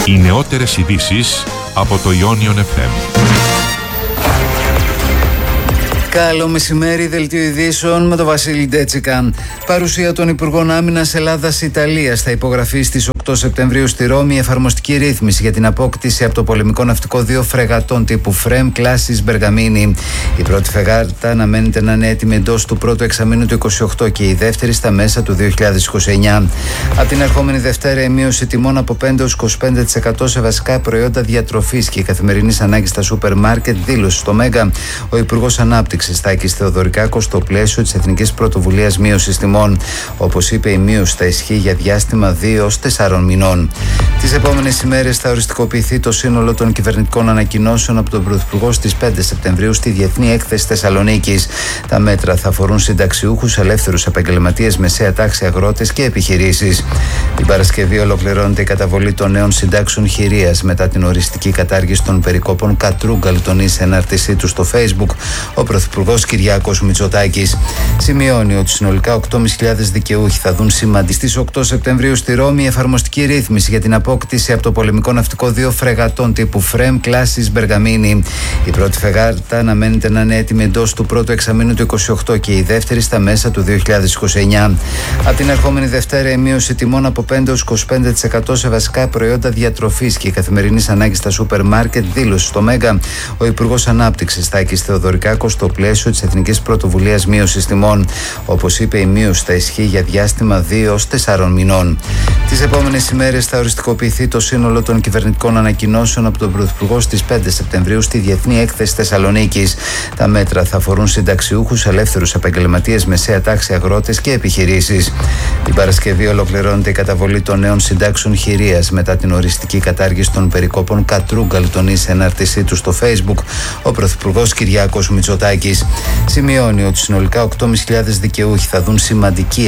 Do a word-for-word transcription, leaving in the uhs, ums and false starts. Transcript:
Οι νεότερες ειδήσεις από το Ionion εφ εμ. Καλό μεσημέρι, δελτίο ειδήσεων με τον Βασίλη Ντέτσικα. Παρουσία των Υπουργών Άμυνας Ελλάδας-Ιταλίας θα υπογραφεί στις οκτώ Σεπτεμβρίου στη Ρώμη η εφαρμοστική ρύθμιση για την απόκτηση από το πολεμικό ναυτικό δύο φρεγατών τύπου Φρέμ κλάσης Μπεργαμίνη. Η πρώτη φρεγάτα αναμένεται να είναι έτοιμη εντός του πρώτου εξαμήνου του είκοσι οκτώ και η δεύτερη στα μέσα του δύο χιλιάδες είκοσι εννιά. Από την ερχόμενη Δευτέρα, η μείωση τιμών από πέντε έως είκοσι πέντε τοις εκατό σε βασικά προϊόντα διατροφής και καθημερινής ανάγκης στα σούπερ μάρκετ, δήλωσε στο Μέγκα ο Υπουργός Ανάπτυξης Τάκης Θεοδωρικάκος στο πλαίσιο της Εθνικής Πρωτοβουλίας Μείωσης Τιμών. Όπως είπε, η μείωση θα ισχύει για διάστημα δύο έως τεσσάρων μηνών. Τις επόμενες ημέρες θα οριστικοποιηθεί το σύνολο των κυβερνητικών ανακοινώσεων από τον Πρωθυπουργό στις πέντε Σεπτεμβρίου στη Διεθνή Έκθεση Θεσσαλονίκης. Τα μέτρα θα αφορούν συνταξιούχους, ελεύθερους επαγγελματίες, μεσαία τάξη, αγρότες και επιχειρήσεις. Την Παρασκευή ολοκληρώνεται η καταβολή των νέων συντάξεων χειρίας μετά την οριστική κατάργηση των περικόπων Κατρούγκαλ, τονίζει σε ανάρτησή του στο Facebook ο Πρωθυπουργός Κυριάκος Μητσοτάκης. Σημειώνει ότι συνολικά οκτώ χιλιάδες πεντακόσιοι δικαιούχοι θα δουν σημαντική στις οκτώ Σεπτεμβρίου στη Ρώμη η εφαρμοστική ρύθμιση για την απόκτηση από το πολεμικό ναυτικό δύο φρεγατών τύπου Φρέμ κλάσης Μπεργαμίνη. Η πρώτη φρεγάτα αναμένεται να είναι έτοιμη εντός του πρώτου εξαμήνου του είκοσι οκτώ και η δεύτερη στα μέσα του δύο χιλιάδες είκοσι εννιά. Από την ερχόμενη Δευτέρα, η μείωση τιμών από πέντε έως είκοσι πέντε τοις εκατό σε βασικά προϊόντα διατροφής και καθημερινής ανάγκης στα σούπερ μάρκετ, δήλωσε στο Μέγκα ο Υπουργός Ανάπτυξης Τάκης Θεοδωρικάκος στο πλαίσιο της Εθνικής Πρωτοβουλίας Μείωσης Τιμών. Όπως είπε, η μείωση θα ισχύει για διάστημα δύο έως τεσσάρων μηνών. Τις επόμενες ημέρες θα οριστικοποιηθεί το σύνολο των κυβερνητικών ανακοινώσεων από τον Πρωθυπουργό στις πέντε Σεπτεμβρίου στη Διεθνή Έκθεση Θεσσαλονίκης. Τα μέτρα θα αφορούν συνταξιούχους, ελεύθερους επαγγελματίες, μεσαία τάξη, αγρότες και επιχειρήσεις. Την Παρασκευή ολοκληρώνεται η καταβολή των νέων συντάξεων χειρίας μετά την οριστική κατάργηση των περικόπων Κατρούγκαλ, τονίζει σε ανάρτησή του στο Facebook ο Πρωθυπουργός Κυριάκος Μητσοτάκης. Σημειώνει ότι συνολικά οκτώ χιλιάδες πεντακόσιοι δικαιούχοι θα δουν σημαντική